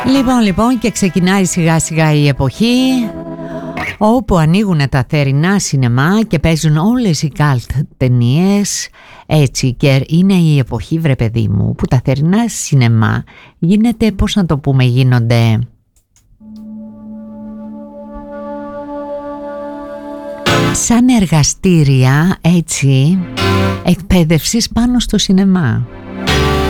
Λοιπόν και ξεκινάει σιγά σιγά η εποχή όπου ανοίγουν τα θερινά σινεμά και παίζουν όλες οι καλτ ταινίες. Έτσι, και είναι η εποχή, βρε παιδί μου, που τα θερινά σινεμά γίνεται, πώς να το πούμε, γίνονται σαν εργαστήρια, έτσι, εκπαίδευσης πάνω στο σινεμά.